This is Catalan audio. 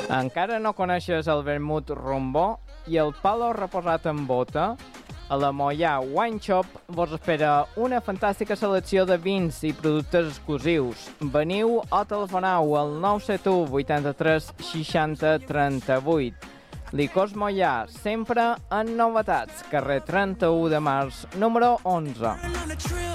Encara no coneixes el vermut rombó i el palo reposat en bota? A la Moià Wine Shop vos espera una fantàstica selecció de vins i productes exclusius. Veniu o telefoneu al 971 83 60 38. Licors Moià, sempre en novetats. Carrer 31 de març, número 11.